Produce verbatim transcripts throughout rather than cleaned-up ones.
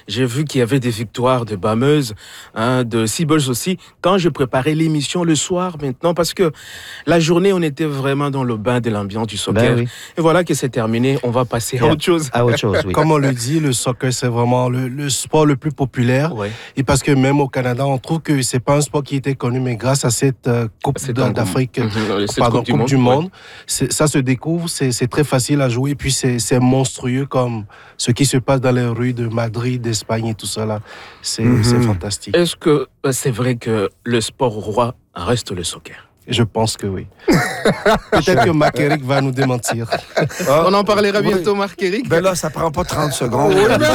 j'ai vu qu'il y avait des victoires de Bameuse, hein, de Seabirds aussi. Quand je préparais l'émission le soir maintenant, parce que la journée, on était vraiment dans le bain de l'ambiance du soccer. Ben oui. Et voilà que c'est terminé, on va passer à autre chose. À autre chose, oui. Comme on le dit, le soccer, c'est vraiment le, le sport le plus populaire. Ouais. Et parce que même au Canada, on trouve que c'est pas un sport qui était connu, mais grâce à cette euh, Coupe C'est d'Afrique, mmh, cette pardon, Coupe du Coupe Monde, du Monde, ouais. c'est, ça se découvre, c'est, c'est très facile à jouer, et puis c'est, c'est monstrueux comme ce qui se passe dans les rues de Madrid, d'Espagne et tout ça là. C'est, Mm-hmm. c'est fantastique. Est-ce que c'est vrai que le sport roi reste le soccer? Je pense que oui. Peut-être que Marc-Éric va nous démentir. Ah, On en parlera oui. bientôt, Marc-Éric. Ben là, ça prend pas trente secondes.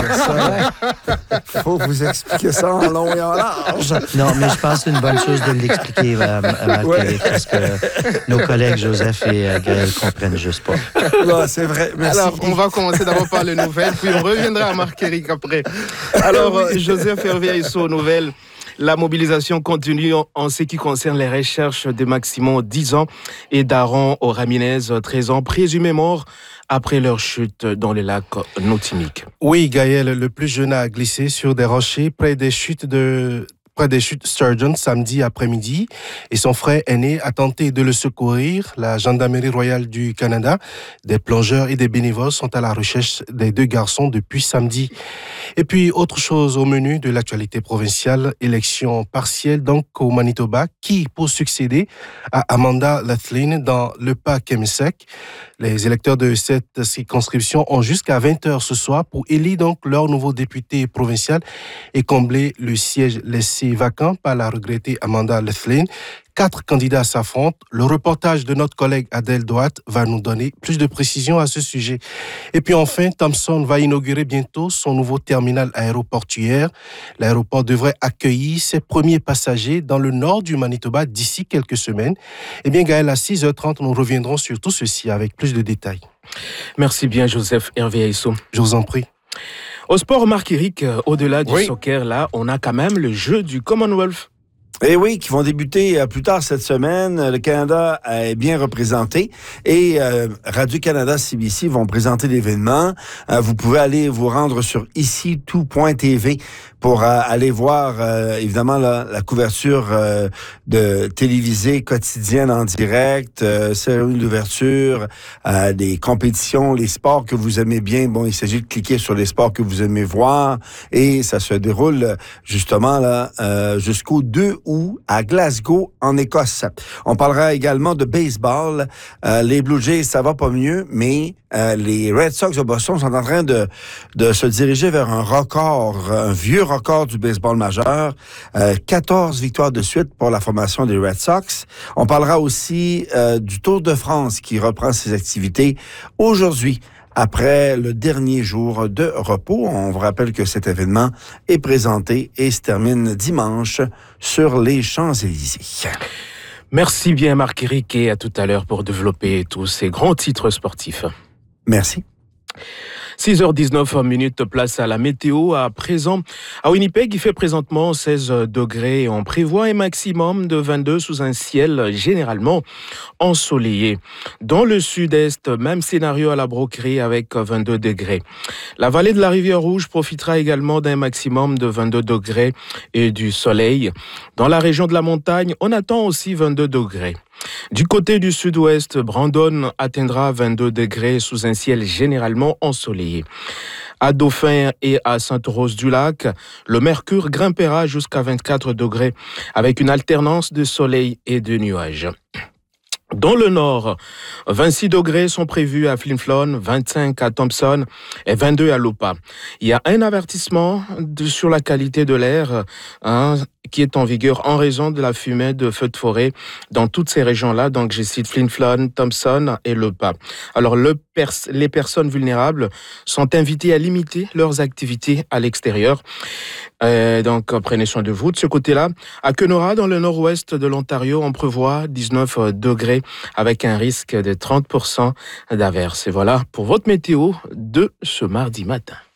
Il faut vous expliquer ça en long et en large. Non, mais je pense que c'est une bonne chose de l'expliquer à, à Marc-Éric, Ouais. parce que nos collègues Joseph et euh, Gaël comprennent juste pas. Là, c'est vrai. Merci. Alors, on va commencer d'abord par les nouvelles, puis on reviendra à Marc-Éric après. Alors, euh, Joseph Hervé Aissou aux nouvelles. La mobilisation continue en ce qui concerne les recherches de Maximon, dix ans, et d'Aaron Ramirez, treize ans, présumés morts après leur chute dans le lac Nautinique. Oui, Gaël, le plus jeune a glissé sur des rochers près des chutes de... près des chutes Sturgeon samedi après-midi, et son frère aîné a tenté de le secourir. La Gendarmerie royale du Canada, des plongeurs et des bénévoles sont à la recherche des deux garçons depuis samedi. Et puis, autre chose au menu de l'actualité provinciale, élection partielle donc au Manitoba, qui pour succéder à Amanda Lethlean dans le Pas-Kémisek. Les électeurs de cette circonscription ont jusqu'à vingt heures ce soir pour élire donc leur nouveau député provincial et combler le siège laissé vacant par la regrettée Amanda Lethlean. Quatre candidats s'affrontent. Le reportage de notre collègue Adèle Douat va nous donner plus de précisions à ce sujet. Et puis enfin, Thomson va inaugurer bientôt son nouveau terminal aéroportuaire. L'aéroport devrait accueillir ses premiers passagers dans le nord du Manitoba d'ici quelques semaines. Eh bien, Gaël, à six heures trente, nous reviendrons sur tout ceci avec plus de détails. Merci bien, Joseph Hervé Aissou. Je vous en prie. Au sport, Marc-Éric, au-delà du Oui. soccer, là, on a quand même le jeu du Commonwealth. Eh oui, qui vont débuter euh, plus tard cette semaine. Le Canada est bien représenté et euh, Radio-Canada C B C vont présenter l'événement. Euh, vous pouvez aller vous rendre sur ici tout point t v pour euh, aller voir euh, évidemment la, la couverture euh, de télévisée quotidienne en direct, euh, cérémonie d'ouverture, euh, des compétitions, les sports que vous aimez bien. Bon, il s'agit de cliquer sur les sports que vous aimez voir et ça se déroule justement là euh, jusqu'au deux août à Glasgow, en Écosse. On parlera également de baseball. Euh, les Blue Jays, ça va pas mieux, mais euh, les Red Sox de Boston sont en train de, de se diriger vers un record, un vieux record du baseball majeur. Euh, quatorze victoires de suite pour la formation des Red Sox. On parlera aussi euh, du Tour de France qui reprend ses activités aujourd'hui. Après le dernier jour de repos, on vous rappelle que cet événement est présenté et se termine dimanche sur les Champs-Élysées. Merci bien, Marc-Éric, et à tout à l'heure pour développer tous ces grands titres sportifs. Merci. six heures dix-neuf minutes, place à la météo. À présent, à Winnipeg, il fait présentement seize degrés. On prévoit un maximum de vingt-deux sous un ciel généralement ensoleillé. Dans le sud-est, même scénario à la Broquerie avec vingt-deux degrés. La vallée de la Rivière-Rouge profitera également d'un maximum de vingt-deux degrés et du soleil. Dans la région de la montagne, on attend aussi vingt-deux degrés. Du côté du sud-ouest, Brandon atteindra vingt-deux degrés sous un ciel généralement ensoleillé. À Dauphin et à Sainte-Rose-du-Lac, le mercure grimpera jusqu'à vingt-quatre degrés avec une alternance de soleil et de nuages. Dans le nord, vingt-six degrés sont prévus à Flin Flon, vingt-cinq à Thompson et vingt-deux à Lopa. Il y a un avertissement de, sur la qualité de l'air hein, qui est en vigueur en raison de la fumée de feux de forêt dans toutes ces régions-là. Donc, je cite Flin Flon, Thompson et Lopa. Alors, le pers- les personnes vulnérables sont invitées à limiter leurs activités à l'extérieur. Euh, donc, prenez soin de vous. De ce côté-là, à Kenora, dans le nord-ouest de l'Ontario, on prévoit dix-neuf degrés avec un risque de trente pour cent d'averse. Et voilà pour votre météo de ce mardi matin.